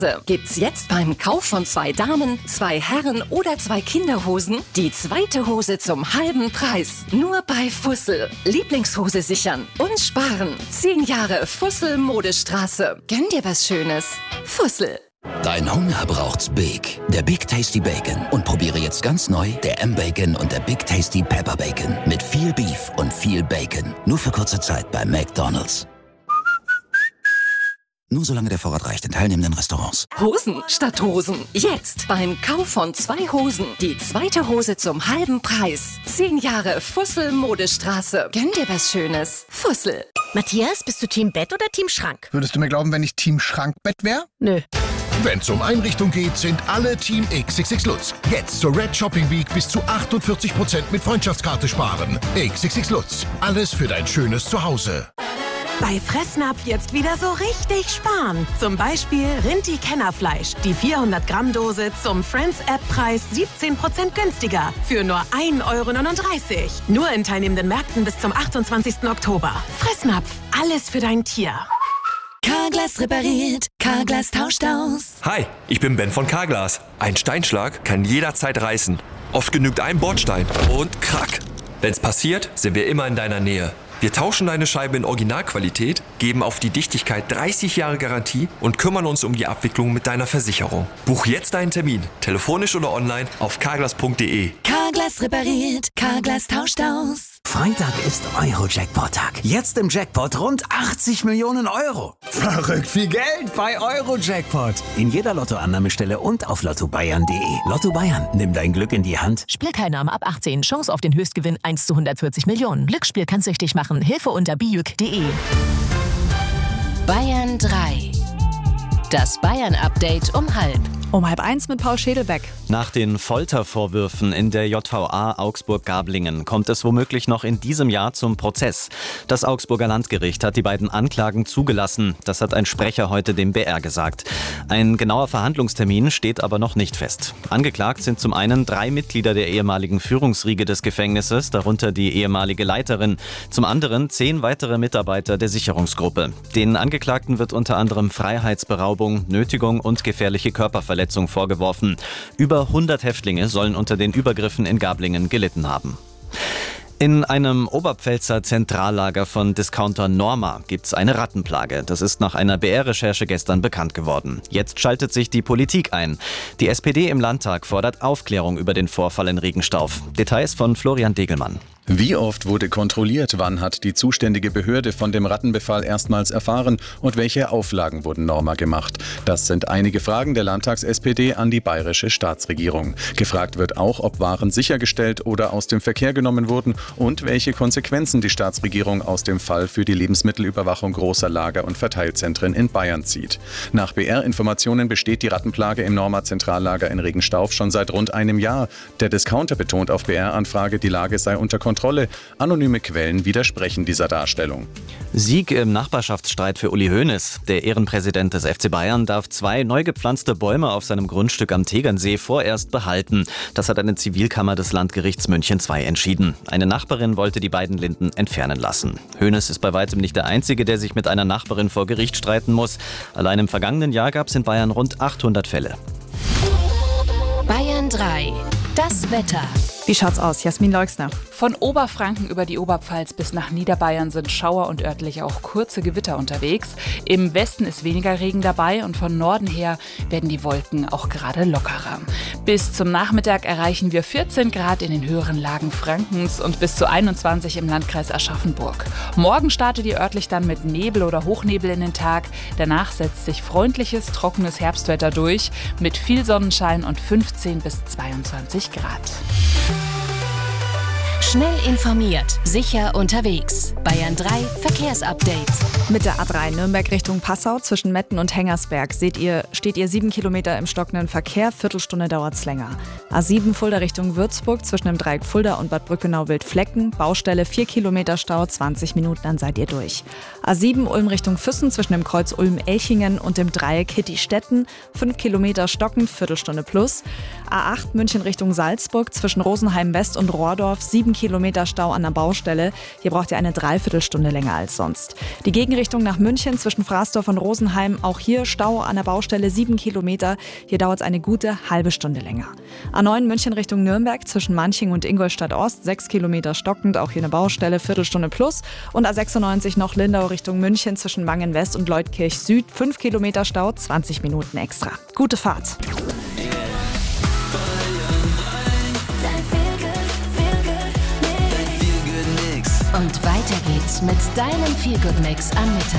Gibt's jetzt beim Kauf von 2 Damen, 2 Herren oder 2 Kinderhosen die zweite Hose zum halben Preis. Nur bei Fussel. Lieblingshose sichern und sparen. 10 Jahre Fussel Modestraße. Gönn dir was Schönes. Fussel. Dein Hunger braucht's Big. Der Big Tasty Bacon. Und probiere jetzt ganz neu der M-Bacon und der Big Tasty Pepper Bacon. Mit viel Beef und viel Bacon. Nur für kurze Zeit bei McDonald's. Nur solange der Vorrat reicht in teilnehmenden Restaurants. Hosen statt Hosen. Jetzt beim Kauf von 2 Hosen die zweite Hose zum halben Preis. 10 Jahre Fussel Modestraße. Gönn dir was Schönes. Fussel. Matthias, bist du Team Bett oder Team Schrank? Würdest du mir glauben, wenn ich Team Schrankbett wäre? Nö. Wenn's um Einrichtung geht, sind alle Team XXX Lutz. Jetzt zur Red Shopping Week bis zu 48% mit Freundschaftskarte sparen. XXX Lutz. Alles für dein schönes Zuhause. Bei Fressnapf jetzt wieder so richtig sparen. Zum Beispiel Rinti-Kennerfleisch. Die 400-Gramm-Dose zum Friends-App-Preis 17% günstiger. Für nur 1,39 €. Nur in teilnehmenden Märkten bis zum 28. Oktober. Fressnapf. Alles für dein Tier. Carglass repariert. Carglass tauscht aus. Hi, ich bin Ben von Carglass. Ein Steinschlag kann jederzeit reißen. Oft genügt ein Bordstein und krack. Wenn's passiert, sind wir immer in deiner Nähe. Wir tauschen deine Scheibe in Originalqualität, geben auf die Dichtigkeit 30 Jahre Garantie und kümmern uns um die Abwicklung mit deiner Versicherung. Buch jetzt deinen Termin, telefonisch oder online auf carglass.de. Carglass repariert. Carglass tauscht aus. Freitag ist Euro-Jackpot-Tag. Jetzt im Jackpot rund 80 Millionen €. Verrückt viel Geld bei Euro-Jackpot. In jeder Lottoannahmestelle und auf lottobayern.de. Lotto Bayern, nimm dein Glück in die Hand. Spielteilnahme ab 18. Chance auf den Höchstgewinn 1 zu 140 Millionen. Glücksspiel kann süchtig machen. Hilfe unter bijuk.de. Bayern 3. Das Bayern-Update um 12:30. Um 12:30 mit Paul Schädelbeck. Nach den Foltervorwürfen in der JVA Augsburg-Gablingen kommt es womöglich noch in diesem Jahr zum Prozess. Das Augsburger Landgericht hat die beiden Anklagen zugelassen. Das hat ein Sprecher heute dem BR gesagt. Ein genauer Verhandlungstermin steht aber noch nicht fest. Angeklagt sind zum einen 3 Mitglieder der ehemaligen Führungsriege des Gefängnisses, darunter die ehemalige Leiterin. Zum anderen 10 weitere Mitarbeiter der Sicherungsgruppe. Den Angeklagten wird unter anderem Freiheitsberaubung, Nötigung und gefährliche Körperverletzung vorgeworfen. Über 100 Häftlinge sollen unter den Übergriffen in Gablingen gelitten haben. In einem Oberpfälzer Zentrallager von Discounter Norma gibt es eine Rattenplage. Das ist nach einer BR-Recherche gestern bekannt geworden. Jetzt schaltet sich die Politik ein. Die SPD im Landtag fordert Aufklärung über den Vorfall in Regenstauf. Details von Florian Degelmann. Wie oft wurde kontrolliert, wann hat die zuständige Behörde von dem Rattenbefall erstmals erfahren und welche Auflagen wurden Norma gemacht? Das sind einige Fragen der Landtags-SPD an die bayerische Staatsregierung. Gefragt wird auch, ob Waren sichergestellt oder aus dem Verkehr genommen wurden und welche Konsequenzen die Staatsregierung aus dem Fall für die Lebensmittelüberwachung großer Lager und Verteilzentren in Bayern zieht. Nach BR-Informationen besteht die Rattenplage im Norma-Zentrallager in Regenstauf schon seit rund einem Jahr. Der Discounter betont auf BR-Anfrage, die Lage sei unter Kontrolle. Anonyme Quellen widersprechen dieser Darstellung. Sieg im Nachbarschaftsstreit für Uli Hoeneß. Der Ehrenpräsident des FC Bayern darf 2 neu gepflanzte Bäume auf seinem Grundstück am Tegernsee vorerst behalten. Das hat eine Zivilkammer des Landgerichts München II entschieden. Eine Nachbarin wollte die beiden Linden entfernen lassen. Hoeneß ist bei weitem nicht der Einzige, der sich mit einer Nachbarin vor Gericht streiten muss. Allein im vergangenen Jahr gab es in Bayern rund 800 Fälle. Bayern 3. Das Wetter. Wie schaut's aus, Jasmin Leuxner? Von Oberfranken über die Oberpfalz bis nach Niederbayern sind Schauer und örtlich auch kurze Gewitter unterwegs. Im Westen ist weniger Regen dabei und von Norden her werden die Wolken auch gerade lockerer. Bis zum Nachmittag erreichen wir 14 Grad in den höheren Lagen Frankens und bis zu 21 im Landkreis Aschaffenburg. Morgen startet ihr örtlich dann mit Nebel oder Hochnebel in den Tag. Danach setzt sich freundliches, trockenes Herbstwetter durch mit viel Sonnenschein und 15 bis 22 Grad. Schnell informiert, sicher unterwegs. Bayern 3 Verkehrsupdate. Mit der A3 Nürnberg Richtung Passau zwischen Metten und Hengersberg steht ihr 7 Kilometer im stockenden Verkehr, Viertelstunde dauert's länger. A7 Fulda Richtung Würzburg zwischen dem Dreieck Fulda und Bad Brückenau-Wildflecken, Baustelle 4 Kilometer Stau, 20 Minuten, dann seid ihr durch. A7 Ulm Richtung Füssen zwischen dem Kreuz Ulm-Elchingen und dem Dreieck Hitti-Stetten, 5 Kilometer stockend, Viertelstunde plus. A8 München Richtung Salzburg zwischen Rosenheim West und Rohrdorf, 7 Kilometer Stau an der Baustelle. Hier braucht ihr eine Dreiviertelstunde länger als sonst. Die Gegenrichtung nach München zwischen Fraßdorf und Rosenheim, auch hier Stau an der Baustelle 7 Kilometer. Hier dauert es eine gute halbe Stunde länger. A9 München Richtung Nürnberg zwischen Manching und Ingolstadt Ost, 6 Kilometer stockend, auch hier eine Baustelle, Viertelstunde plus. Und A96 noch Lindau Richtung München zwischen Wangen West und Leutkirch Süd, 5 Kilometer Stau, 20 Minuten extra. Gute Fahrt. Und weiter geht's mit deinem Feel-Good-Mix am Mittag.